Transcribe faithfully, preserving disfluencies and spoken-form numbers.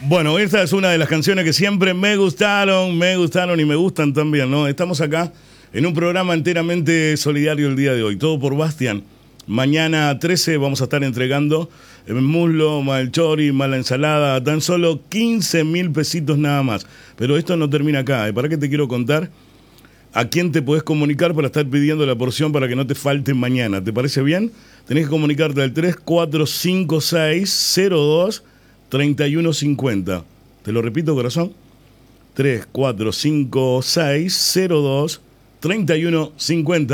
Bueno, esta es una de las canciones que siempre me gustaron, me gustaron y me gustan también, ¿no? Estamos acá en un programa enteramente solidario el día de hoy, todo por Bastian. Mañana trece vamos a estar entregando el muslo, más el chori, más la ensalada, tan solo quince mil pesitos nada más. Pero esto no termina acá, ¿eh? ¿Para qué te quiero contar? ¿A quién te podés comunicar para estar pidiendo la porción para que no te falte mañana? ¿Te parece bien? Tenés que comunicarte al tres cuatro cinco seis cero dos tres uno cinco cero. Te lo repito, corazón. tres cuatro cinco seis cero dos tres uno cinco cero.